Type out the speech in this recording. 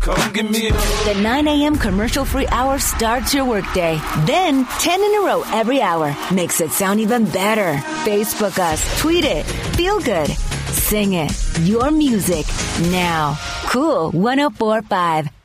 Come give me a hug. The 9 a.m. commercial-free hour starts your workday. Then 10 in a row every hour makes it sound even better. Facebook us, tweet it, feel good, sing it. Your music now. Cool 104.5.